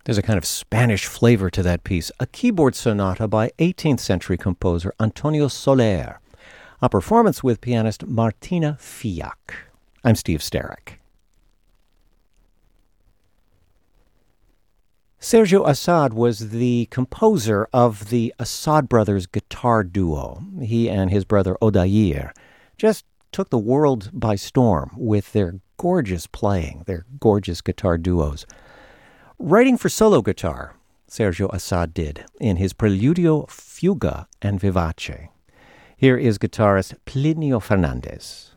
There's a kind of Spanish flavor to that piece, a keyboard sonata by 18th century composer Antonio Soler, a performance with pianist Martina Fiak. I'm Steve Starek. Sergio Assad was the composer of the Assad Brothers guitar duo. He and his brother Odair just took the world by storm with their gorgeous playing, their gorgeous guitar duos. Writing for solo guitar, Sergio Assad did, in his Preludio, Fuga, and Vivace. Here is guitarist Plinio Fernandez.